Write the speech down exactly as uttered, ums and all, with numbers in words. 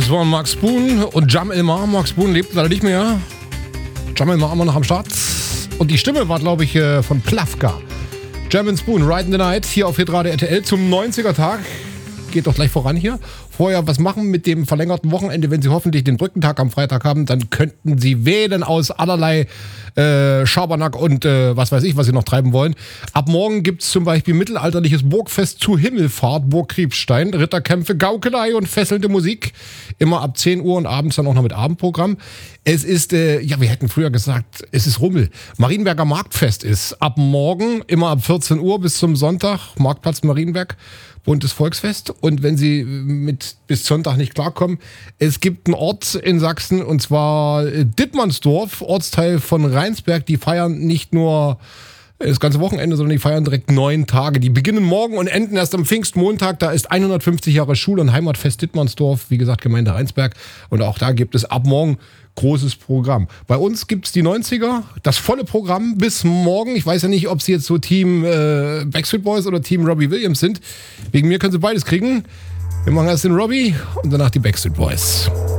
Das war Mark Spoon und Jam Elmar. Mark Spoon lebt leider nicht mehr. Jam Elmar immer noch am Start. Und die Stimme war, glaube ich, von Plavka. Jam and Spoon, Ride in the Night, hier auf Hitradio R T L zum neunziger-Tag. Geht doch gleich voran hier. Vorher was machen mit dem verlängerten Wochenende, wenn Sie hoffentlich den Brückentag am Freitag haben, dann könnten Sie wählen aus allerlei äh, Schabernack und äh, was weiß ich, was Sie noch treiben wollen. Ab morgen gibt es zum Beispiel mittelalterliches Burgfest zu Himmelfahrt, Burg Kriebstein, Ritterkämpfe, Gaukelei und fesselnde Musik. Immer ab zehn Uhr und abends dann auch noch mit Abendprogramm. Es ist, äh, ja, wir hätten früher gesagt, es ist Rummel. Marienberger Marktfest ist ab morgen, immer ab vierzehn Uhr bis zum Sonntag, Marktplatz Marienberg. Buntes Volksfest. Und wenn Sie mit bis Sonntag nicht klarkommen, es gibt einen Ort in Sachsen, und zwar Dittmannsdorf, Ortsteil von Rheinsberg. Die feiern nicht nur das ganze Wochenende, sondern die feiern direkt neun Tage. Die beginnen morgen und enden erst am Pfingstmontag. Da ist hundertfünfzig Jahre Schul- und Heimatfest Dittmannsdorf, wie gesagt, Gemeinde Rheinsberg. Und auch da gibt es ab morgen großes Programm. Bei uns gibt es die neunziger, das volle Programm bis morgen. Ich weiß ja nicht, ob Sie jetzt so Team äh, Backstreet Boys oder Team Robbie Williams sind. Wegen mir können Sie beides kriegen. Wir machen erst den Robbie und danach die Backstreet Boys.